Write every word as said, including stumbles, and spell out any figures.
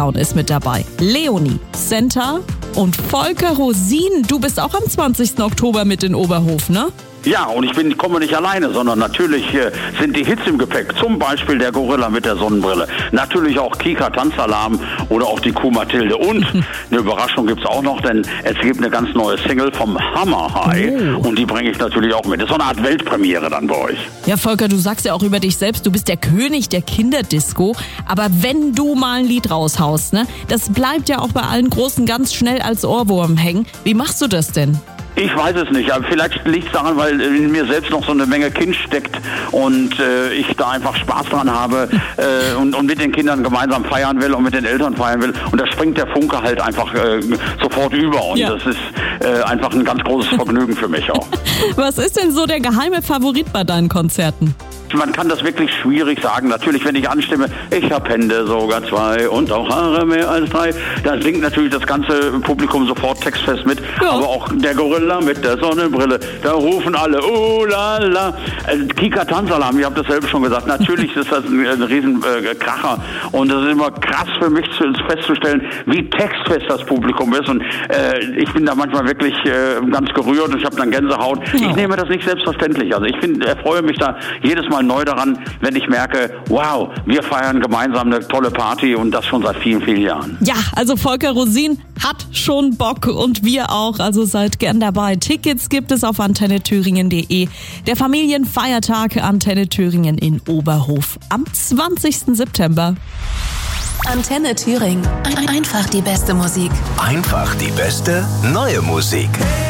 Countdown ist mit dabei. Leonie, Senta und Volker Rosin. Du bist auch am zwanzigsten Oktober mit in Oberhof, ne? Ja, und ich bin, komme nicht alleine, sondern natürlich äh, sind die Hits im Gepäck. Zum Beispiel der Gorilla mit der Sonnenbrille. Natürlich auch Kika Tanzalarm oder auch die Kuh Mathilde. Und eine Überraschung gibt's auch noch, denn es gibt eine ganz neue Single vom Hammer High. Oh. Und die bringe ich natürlich auch mit. Das ist so eine Art Weltpremiere dann bei euch. Ja, Volker, du sagst ja auch über dich selbst, du bist der König der Kinderdisco. Aber wenn du mal ein Lied raushaust, ne, das bleibt ja auch bei allen Großen ganz schnell als Ohrwurm hängen. Wie machst du das denn? Ich weiß es nicht, aber vielleicht liegt es daran, weil in mir selbst noch so eine Menge Kind steckt und äh, ich da einfach Spaß dran habe äh, und, und mit den Kindern gemeinsam feiern will und mit den Eltern feiern will. Und da springt der Funke halt einfach äh, sofort über und ja. Das ist äh, einfach ein ganz großes Vergnügen für mich auch. Was ist denn so der geheime Favorit bei deinen Konzerten? Man kann das wirklich schwierig sagen. Natürlich, wenn ich anstimme, ich hab Hände sogar zwei und auch Haare mehr als drei, dann singt natürlich das ganze Publikum sofort textfest mit. Ja. Aber auch der Gorilla mit der Sonnenbrille, da rufen alle, oh la la. Also, Kika Tanzalarm, ich habe das selber schon gesagt. Natürlich ist das ein, ein riesen äh, Kracher und es ist immer krass für mich zu, festzustellen, wie textfest das Publikum ist. Und äh, ich bin da manchmal wirklich äh, ganz gerührt und ich habe dann Gänsehaut. Ja. Ich nehme das nicht selbstverständlich. Also ich bin, erfreue mich da jedes Mal neu daran, wenn ich merke, wow, wir feiern gemeinsam eine tolle Party und das schon seit vielen, vielen Jahren. Ja, also Volker Rosin hat schon Bock und wir auch, also seid gern dabei. Tickets gibt es auf antenne thüringen punkt de. Der Familienfeiertag Antenne Thüringen in Oberhof am zwanzigsten September. Antenne Thüringen. Einfach die beste Musik. Einfach die beste neue Musik.